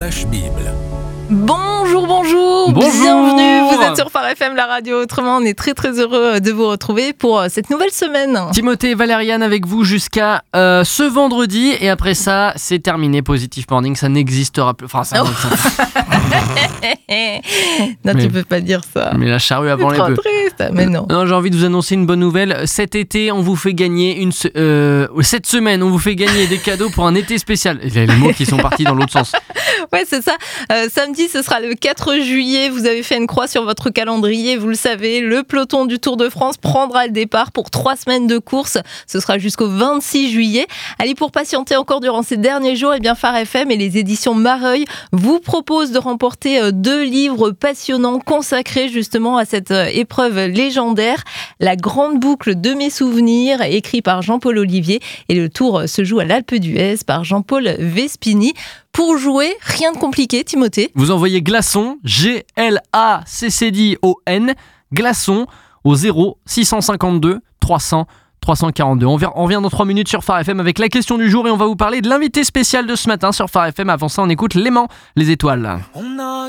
Flash Bible. Bonjour, bienvenue, vous êtes sur Phare FM, la radio autrement, on est très heureux de vous retrouver pour cette nouvelle semaine. Timothée et Valériane avec vous jusqu'à ce vendredi et après ça c'est terminé, Positive Morning, ça n'existera plus, enfin ça non, tu peux pas dire ça. Mais la charrue avant les bœufs. Triste, mais non. Non, j'ai envie de vous annoncer une bonne nouvelle. Cet été, on vous fait gagner cette semaine, on vous fait gagner des cadeaux pour un été spécial. Il y a les mots qui sont partis dans l'autre sens. Ouais, c'est ça. Samedi, ce sera le 4 juillet. Vous avez fait une croix sur votre calendrier. Vous le savez, le peloton du Tour de France prendra le départ pour 3 semaines de course. Ce sera jusqu'au 26 juillet. Allez, pour patienter encore durant ces derniers jours, eh bien, Phare FM et les éditions Mareuil vous proposent de remporter 2 livres passionnants consacrés justement à cette épreuve légendaire. La grande boucle de mes souvenirs, écrit par Jean-Paul Olivier. Et le Tour se joue à l'Alpe d'Huez par Jean-Paul Vespini. Pour jouer, rien de compliqué, Timothée. Vous envoyez glaçon, GLACCDON, glaçon au 0 652 300 342. On revient dans 3 minutes sur Phare FM avec la question du jour et on va vous parler de l'invité spécial de ce matin sur Phare FM. Avant ça, on écoute Léman, les étoiles. On a